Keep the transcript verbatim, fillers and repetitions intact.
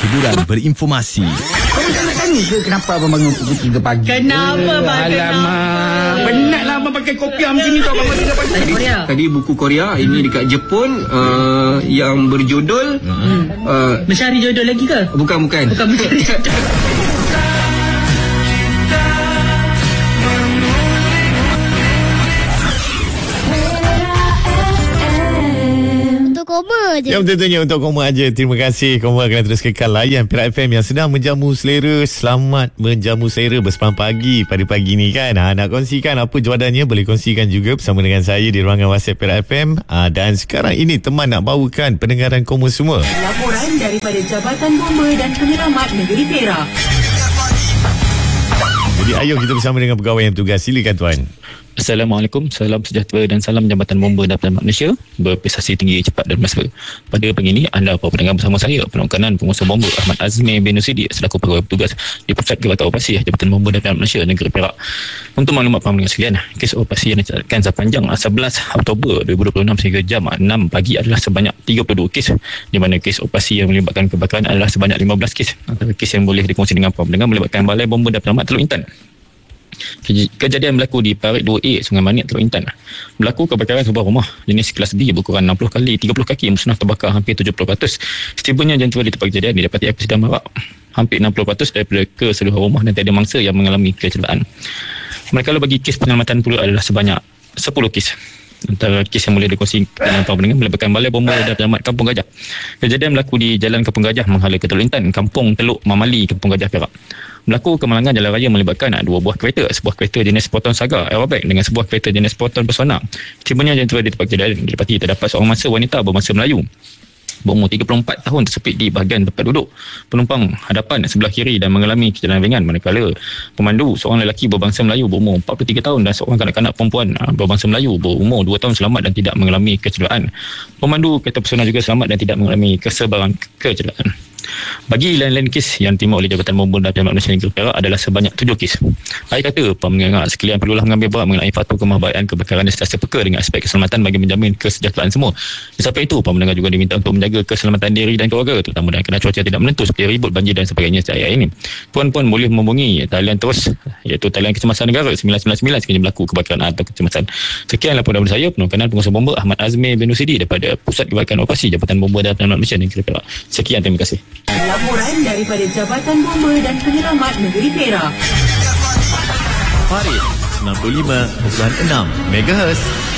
hiburan berinformasi. Kau nak tanya ke kenapa abang bangun pukul tiga pagi? Kenapa bang? Alamak, penatlah abang pakai kopiah macam ni tu abang bangun tiga pagi. Tadi, tadi buku Korea, ini dekat Jepun, uh, yang berjudul hmm. uh, Mencari Jodoh lagi ke? Bukan, bukan. Bukan Mencari Jodoh. Koma je. Yang tentunya untuk Koma aja. Terima kasih Koma kerana terus kekal layan Perak F M yang sedang menjamu selera. Selamat menjamu selera bersepam pagi pada pagi ni kan. Ha, nak kongsikan apa jawadannya boleh kongsikan juga bersama dengan saya di ruangan WhatsApp Perak F M. Ha, dan sekarang ini teman nak bawakan pendengaran Koma semua. Laporan daripada Jabatan Bomba dan Penyelamat Negeri Perak. Jadi ayo kita bersama dengan pegawai yang bertugas. Silakan tuan. Assalamualaikum, salam sejahtera dan salam Jabatan Bomba dan Penyelamat Malaysia berprestasi tinggi, cepat dan mesra. Pada pagi ini anda para pendengar bersama saya, Penongkanan Penguasa Bomba Ahmad Azmi bin Nusidi selaku pegawai bertugas di Pusat Kebakaran Operasi Jabatan Bomba dan Penyelamat Malaysia Negeri Perak. Untuk maklumat para pendengar sekalian, kes operasi yang dicatatkan sepanjang sebelas Oktober dua ribu dua puluh enam sehingga jam enam pagi adalah sebanyak tiga puluh dua kes, di mana kes operasi yang melibatkan kebakaran adalah sebanyak lima belas kes. Antara kes yang boleh dikongsi dengan para pendengar melibatkan Balai Bomba dan Penyelamat Teluk Intan. Kejadian berlaku di Parit dua A, Sungai Manik, Teluk Intan. Berlaku kebakaran sebuah rumah jenis kelas B berukuran enam puluh kali tiga puluh kaki musnah terbakar hampir tujuh puluh peratus. Setibanya jentera di tempat kejadian didapati api sedang marak hampir enam puluh peratus daripada keseluruhan rumah dan tiada mangsa yang mengalami kecelakaan. Manakala bagi kes penyelamatan pula adalah sebanyak sepuluh kes. Antara kes yang boleh dikongsi dengan para pendengar melibatkan Balai Bomba dan Penyelamat Kampung Gajah. Kejadian berlaku di Jalan Kampung Gajah menghala ke Teluk Intan, Kampung Teluk Mamali, Kampung Gajah, Perak. Berlaku kemalangan jalan raya melibatkan dua buah kereta, sebuah kereta jenis Proton Saga Aerobac dengan sebuah kereta jenis Proton Persona. Cibanya jentera di tempat kejadian didapati terdapat seorang mangsa wanita berbangsa Melayu berumur tiga puluh empat tahun tersepit di bahagian tempat duduk penumpang hadapan sebelah kiri dan mengalami kecederaan ringan, manakala pemandu seorang lelaki berbangsa Melayu berumur empat puluh tiga tahun dan seorang kanak-kanak perempuan berbangsa Melayu berumur dua tahun selamat dan tidak mengalami kecederaan. Pemandu kereta Persona juga selamat dan tidak mengalami kesebaran kecederaan. Bagi lain-lain kes yang diterima oleh Jabatan Bomba dan Penyelamat Malaysia Negeri Perak adalah sebanyak tujuh kes. Akhir kata, para pendengar sekalian perlulah mengambil berat mengenai faktor kemahabaian kebakaran dan sentiasa peka dengan aspek keselamatan bagi menjamin kesejahteraan semua. Sampai itu, para pendengar juga diminta untuk menjaga keselamatan diri dan keluarga, terutama dalam keadaan cuaca tidak menentu seperti ribut, banjir dan sebagainya setiap hari ini. Puan-puan boleh menghubungi talian terus iaitu talian Kecemasan Negara sembilan sembilan sembilan sekiranya berlaku kebakaran atau kecemasan. Sekian laporan dari saya, Penongkanan Penguasa Bomba Ahmad Azmi bin Nusidi daripada Pusat Kebakaran Operasi Jabatan Bomba dan Penyelamat Malaysia Negeri Perak. Sekian, terima kasih. Laporan daripada Jabatan Bomba dan Penyelamat Negeri Perak. Farid sembilan puluh lima perpuluhan enam megahertz.